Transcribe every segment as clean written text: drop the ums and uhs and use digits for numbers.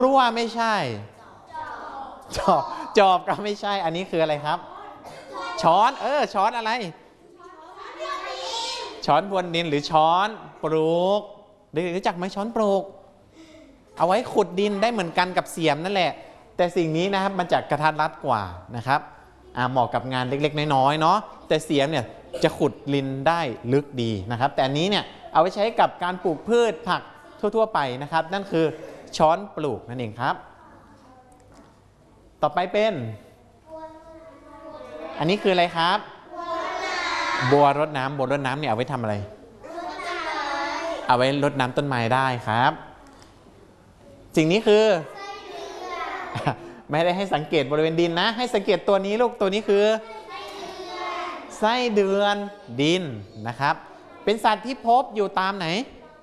รั่วไม่ใช่จอบก็ไม่ใช่อันนี้คืออะไรครับช้อนช้อนอะไรช้อนพรวนดินหรือช้อนปลูกเด็กๆรู้จักไหมช้อนปลูกเอาไว้ขุดดินได้เหมือนกันกับเสียมนั่นแหละแต่สิ่งนี้นะครับมันจะกระทัดรัดกว่านะครับเหมาะกับงานเล็กๆน้อยๆเนาะแต่เสียมเนี่ยจะขุดดินได้ลึกดีนะครับแต่อันนี้เนี่ยเอาไว้ใช้กับการปลูกพืชผักทั่วๆไปนะครับนั่นคือช้อนปลูกนั่นเองครับต่อไปเป็นอันนี้คืออะไรครับบัวรดน้ำบัวรดน้ำเนี่ยเอาไว้ทำอะไรเอาไว้รดน้ำต้นไม้ได้ครับสิ่งนี้คือไม่ได้ให้สังเกตบริเวณดินนะให้สังเกตตัวนี้ลูกตัวนี้คือไส้เดือนดินนะครับเป็นสัตว์ที่พบอยู่ตามไหน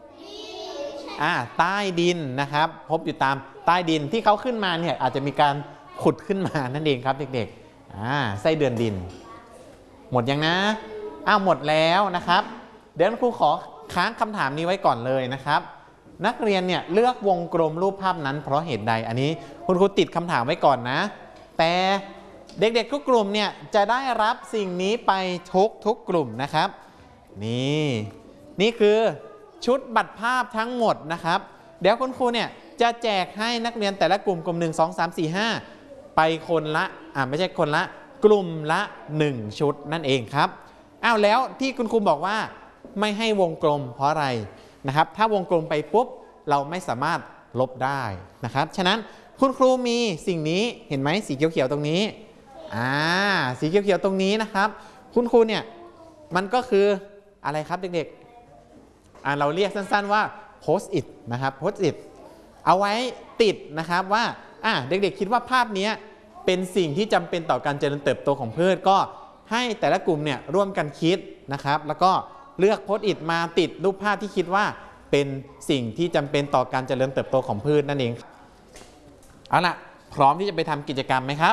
ใต้ดินนะครับพบอยู่ตามใต้ดินที่เขาขึ้นมาเนี่ยอาจจะมีการขุดขึ้นมานั่นเองครับเด็กๆไส้เดือนดินหมดยังนะหมดแล้วนะครับเดี๋ยวครูขอค้างคำถามนี้ไว้ก่อนเลยนะครับนักเรียนเนี่ยเลือกวงกลมรูปภาพนั้นเพราะเหตุใดอันนี้คุณครูติดคำถามไว้ก่อนนะแต่เด็กๆทุกกลุ่มเนี่ยจะได้รับสิ่งนี้ไปทุกกลุ่มนะครับนี่คือชุดบัตรภาพทั้งหมดนะครับเดี๋ยวคุณครูเนี่ยจะแจกให้นักเรียนแต่ละกลุ่ม1 2 3 4 5ไปคนละไม่ใช่คนละกลุ่มละ1ชุดนั่นเองครับแล้วที่คุณครูบอกว่าไม่ให้วงกลมเพราะอะไรนะครับถ้าวงกลมไปปุ๊บเราไม่สามารถลบได้นะครับฉะนั้นคุณครูมีสิ่งนี้เห็นไหมสีเขียวๆตรงนี้สีเขียวๆตรงนี้นะครับคุณครูเนี่ยมันก็คืออะไรครับเด็กๆเราเรียกสั้นๆว่า post it นะครับ post it เอาไว้ติดนะครับว่าเด็กๆคิดว่าภาพนี้เป็นสิ่งที่จำเป็นต่อการเจริญเติบโตของพืชก็ให้แต่ละกลุ่มเนี่ยร่วมกันคิดนะครับแล้วก็เลือกโพสต์อิทมาติดรูปภาพที่คิดว่าเป็นสิ่งที่จำเป็นต่อการเจริญเติบโตของพืชนั่นเองเอาล่ะพร้อมที่จะไปทำกิจกรรมไหมครับ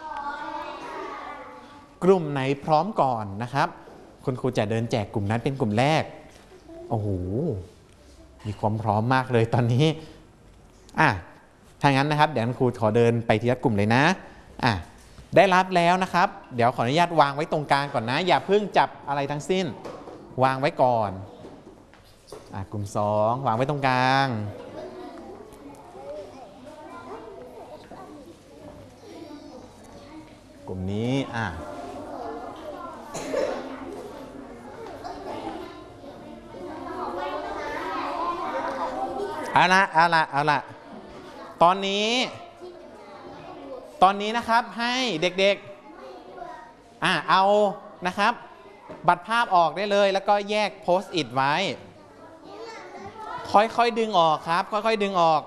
กลุ่มไหนพร้อมก่อนนะครับคุณครูจะเดินแจกกลุ่มนั้นเป็นกลุ่มแรกโอ้โหมีความพร้อมมากเลยตอนนี้ถ้างั้นนะครับเดี๋ยวครูขอเดินไปทีละกลุ่มเลยนะได้รับแล้วนะครับเดี๋ยวขออนุญาตวางไว้ตรงกลางก่อนนะอย่าเพิ่งจับอะไรทั้งสิ้นวางไว้ก่อนกลุ่ม2วางไว้ตรงกลางกลุ่มนี้เอาละตอนนี้นะครับให้เด็กๆเอานะครับบัตรภาพออกได้เลยแล้วก็แยกโพสต์อิทไว้ค่อยๆดึงออกครับค่อยๆดึงออก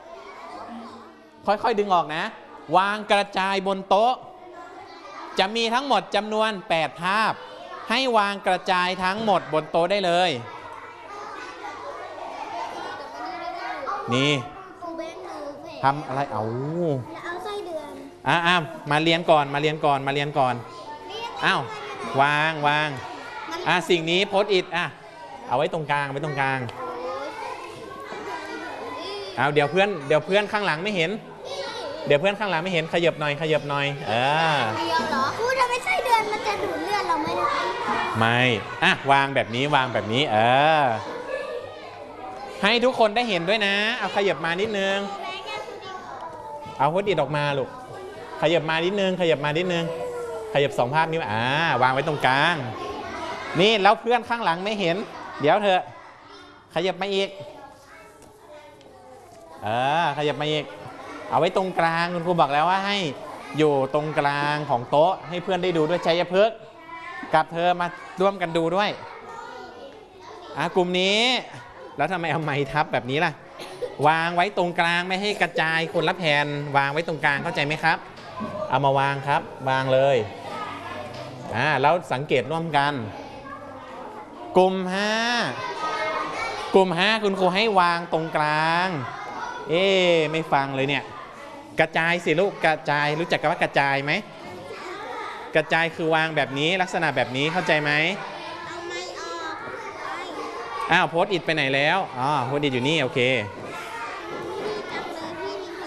ค่อยๆดึงออกนะวางกระจายบนโต๊ะจะมีทั้งหมดจำนวน8ภาพให้วางกระจายทั้งหมดบนโต๊ะได้เลยนี่ทำอะไรเอาไส้เดือนมาเรียนก่อนวางสิ่งนี้โพสต์อิทเอาไว้ตรงกลางเดี๋ยวเพื่อนข้างหลังไม่เห็นขยับหน่อยเดี๋ยวเหรอครูทำไมไส้เดือนมันจะดูดเลือดเราไม่วางแบบนี้ให้ทุกคนได้เห็นด้วยนะเอาขยับมานิดนึงเอาโพสต์อิทออกมาลูกขยับมานิดนึงขยับ2ภาพนี้วางไว้ตรงกลางนี่แล้วเพื่อนข้างหลังไม่เห็นเดี๋ยวเถอะขยับมาอีกขยับมาอีกเอาไว้ตรงกลางคุณครูบอกแล้วว่าให้อยู่ตรงกลางของโต๊ะให้เพื่อนได้ดูด้วยชัยพฤกษ์กับเธอมาร่วมกันดูด้วยกลุ่มนี้แล้วทำไมเอาไม้ทับแบบนี้ล่ะวางไว้ตรงกลางไม่ให้กระจายคนละแผ่นวางไว้ตรงกลางเข้าใจไหมครับเอามาวางครับวางเลยแล้วสังเกตร่วมกันกลุ่ม5คุณครูให้วางตรงกลางไม่ฟังเลยเนี่ยกระจายสิลูกกระจายรู้จักกันว่ากระจายไหมกระจายคือวางแบบนี้ลักษณะแบบนี้เข้าใจไหมโพสต์อิทไปไหนแล้วโพสต์อิทอยู่นี่โอเค